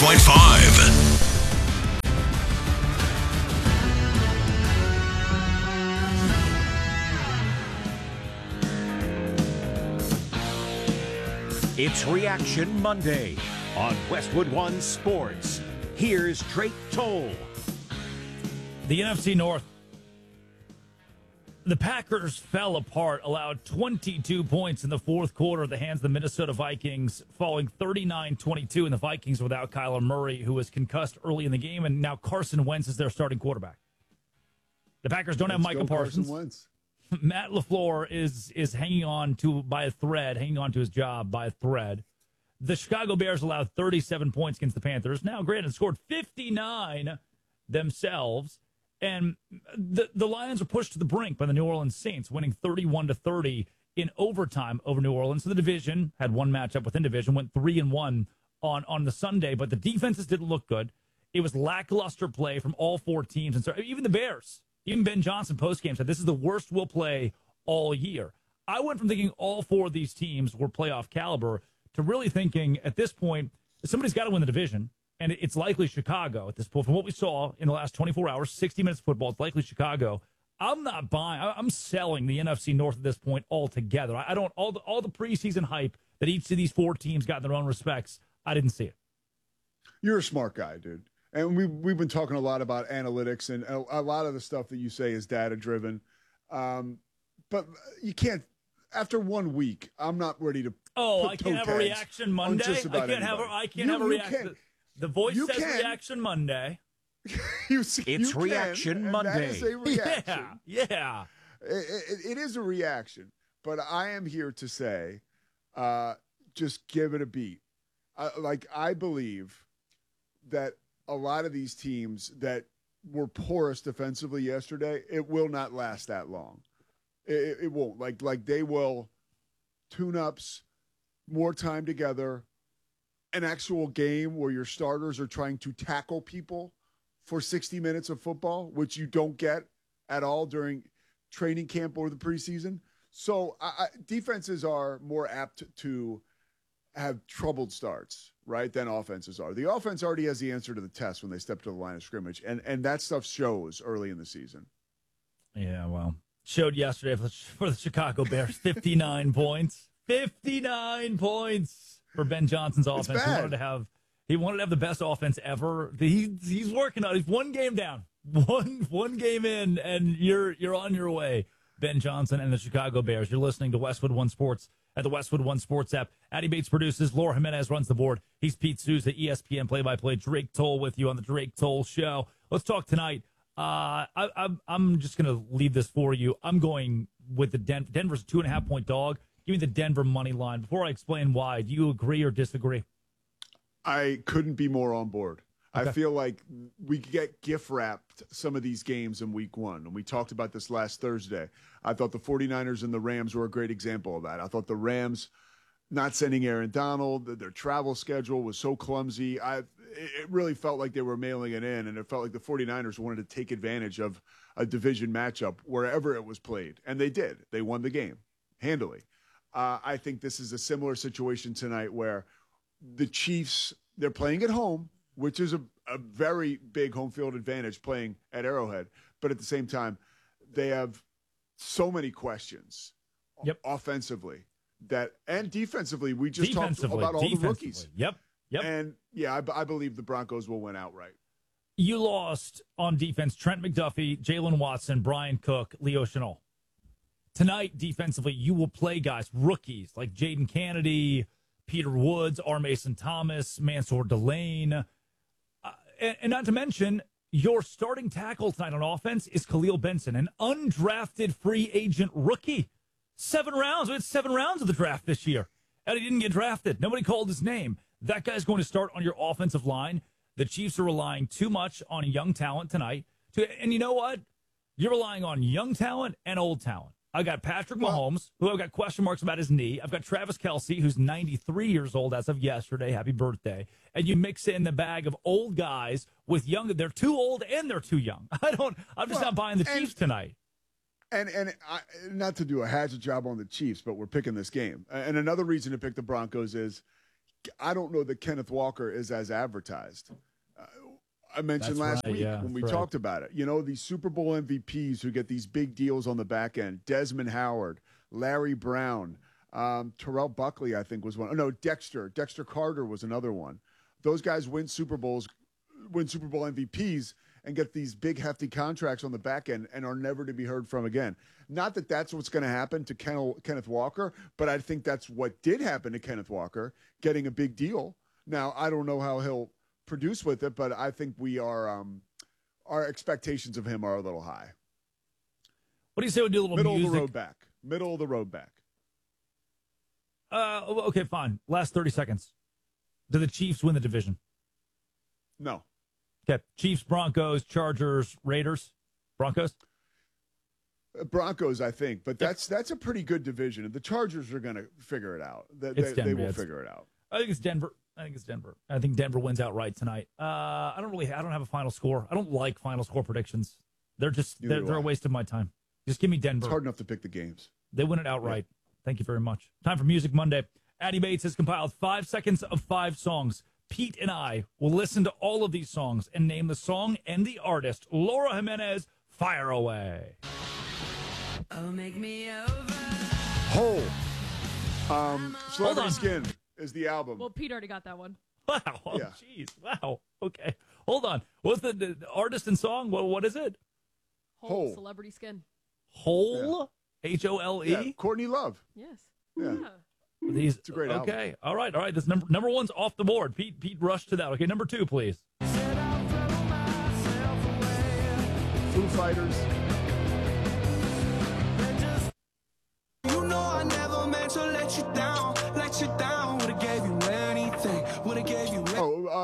106.5. It's Reaction Monday on Westwood One Sports. Here's Drake Toll. The NFC North. The Packers fell apart, allowed 22 points in the fourth quarter at the hands of the Minnesota Vikings, falling 39-22, and the Vikings without Kyler Murray, who was concussed early in the game, and now Carson Wentz is their starting quarterback. The Packers don't have Micah Parsons. Matt LaFleur is hanging on to his job by a thread. The Chicago Bears allowed 37 points against the Panthers. Now, granted, scored 59 themselves. And the Lions are pushed to the brink by the New Orleans Saints, winning 31-30 in overtime over New Orleans. So the division had one matchup within division, went 3-1 on the Sunday, but the defenses didn't look good. It was lackluster play from all four teams. And so even the Bears, even Ben Johnson postgame said this is the worst we'll play all year. I went from thinking all four of these teams were playoff caliber to really thinking at this point, somebody's got to win the division. And it's likely Chicago at this point. From what we saw in the last 24 hours, 60 minutes of football, it's likely Chicago. I'm not buying. I'm selling the NFC North at this point altogether. I don't all the preseason hype that each of these four teams got in their own respects. I didn't see it. You're a smart guy, dude. And we've been talking a lot about analytics, and a lot of the stuff that you say is data driven. But you can't. After 1 week, I'm not ready to. I can't have a reaction Monday. I can't have a reaction. The voice says Reaction Monday. It's Reaction Monday. That is a reaction. Yeah. It is a reaction. But I am here to say, just give it a beat. I believe that a lot of these teams that were porous defensively yesterday, it will not last that long. It won't. Like they will tune-ups, more time together, an actual game where your starters are trying to tackle people for 60 minutes of football, which you don't get at all during training camp or the preseason. So defenses are more apt to have troubled starts, right, than offenses are. The offense already has the answer to the test when they step to the line of scrimmage, and that stuff shows early in the season. Yeah, well, showed yesterday for the Chicago Bears, 59 points. 59 points. For Ben Johnson's offense, he wanted to have the best offense ever. He's working on it. He's one game down, one game in, and you're on your way. Ben Johnson and the Chicago Bears. You're listening to Westwood One Sports at the Westwood One Sports app. Addy Bates produces. Laura Jimenez runs the board. He's Pete Souza, ESPN play-by-play. Drake Toll with you on the Drake Toll Show. Let's talk tonight. I'm just going to leave this for you. I'm going with the Denver's 2.5-point dog. Give me the Denver money line. Before I explain why, do you agree or disagree? I couldn't be more on board. Okay. I feel like we get gift-wrapped some of these games in week one, and we talked about this last Thursday. I thought the 49ers and the Rams were a great example of that. I thought the Rams not sending Aaron Donald, their travel schedule was so clumsy. It really felt like they were mailing it in, and it felt like the 49ers wanted to take advantage of a division matchup wherever it was played, and they did. They won the game handily. I think this is a similar situation tonight where the Chiefs, they're playing at home, which is a very big home field advantage playing at Arrowhead. But at the same time, they have so many questions offensively and defensively. We just talked about all the rookies. Yep. And, yeah, I believe the Broncos will win outright. You lost on defense Trent McDuffie, Jalen Watson, Brian Cook, Leo Chenal. Tonight, defensively, you will play guys, rookies like Jaden Kennedy, Peter Woods, R. Mason Thomas, Mansour Delane. And not to mention, your starting tackle tonight on offense is Khalil Benson, an undrafted free agent rookie. 7 rounds. We had 7 rounds of the draft this year. And he didn't get drafted. Nobody called his name. That guy's going to start on your offensive line. The Chiefs are relying too much on young talent tonight. And you know what? You're relying on young talent and old talent. I got Patrick Mahomes, who I've got question marks about his knee. I've got Travis Kelce, who's 93 years old as of yesterday. Happy birthday. And you mix in the bag of old guys with young. They're too old and they're too young. I'm just not buying the Chiefs tonight. And not to do a hatchet job on the Chiefs, but we're picking this game. And another reason to pick the Broncos is I don't know that Kenneth Walker is as advertised. I mentioned That's last right, week yeah, when we that's talked about it. You know, these Super Bowl MVPs who get these big deals on the back end. Desmond Howard, Larry Brown, Terrell Buckley, I think was one. Oh, no, Dexter Carter was another one. Those guys win Super Bowl MVPs and get these big, hefty contracts on the back end and are never to be heard from again. Not that that's what's going to happen to Kenneth Walker, but I think that's what did happen to Kenneth Walker, getting a big deal. Now, I don't know how he'll produce with it, but I think we are our expectations of him are a little high. What do you say we do a little Middle music? of the road back. Middle of the road back. Okay, fine. Last 30 seconds. Do the Chiefs win the division? No. Okay. Chiefs, Broncos, Chargers, Raiders. Broncos? Broncos, I think, but that's a pretty good division. The Chargers are going to figure it out. They will figure it out. I think it's Denver. I think Denver wins outright tonight. I don't have a final score. I don't like final score predictions. They're a waste of my time. Just give me Denver. It's hard enough to pick the games. They win it outright. Yeah. Thank you very much. Time for Music Monday. Addie Bates has compiled 5 seconds of 5 songs. Pete and I will listen to all of these songs and name the song and the artist. Laura Jimenez, fire away. Oh, make me over. Hole. Celebrity Skin is the album. Well, Pete already got that one. Wow. Oh, jeez. Yeah. Wow. Okay. Hold on. What's the artist and song? What is it? Hole. Celebrity Skin. Hole? Yeah. Hole? Yeah, Courtney Love. Yes. Yeah. It's a great album. Okay. All right. This number one's off the board. Pete rushed to that. Okay. Number 2, please. Foo Fighters. You know I never meant to let you down.